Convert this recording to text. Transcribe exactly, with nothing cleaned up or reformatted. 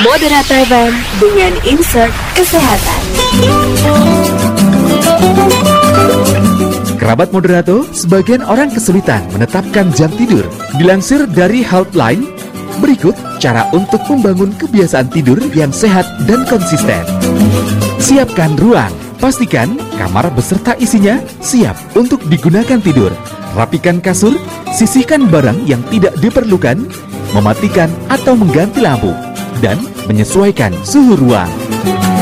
Moderator Band dengan insert kesehatan. Kerabat moderator, sebagian orang kesulitan menetapkan jam tidur. Dilansir dari Healthline, berikut cara untuk membangun kebiasaan tidur yang sehat dan konsisten. Siapkan ruang. Pastikan kamar beserta isinya siap untuk digunakan tidur. Rapikan kasur, sisihkan barang yang tidak diperlukan, mematikan atau mengganti lampu, dan menyesuaikan suhu ruang.